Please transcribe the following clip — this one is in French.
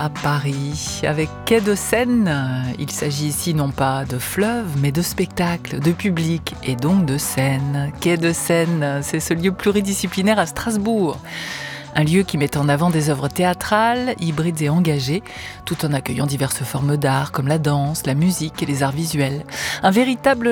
à Paris avec Quai de Seine. Il s'agit ici non pas de fleuve, mais de spectacle, de public et donc de scène. Quai de Seine, c'est ce lieu pluridisciplinaire à Strasbourg. Un lieu qui met en avant des œuvres théâtrales, hybrides et engagées, tout en accueillant diverses formes d'art comme la danse, la musique et les arts visuels. Un véritable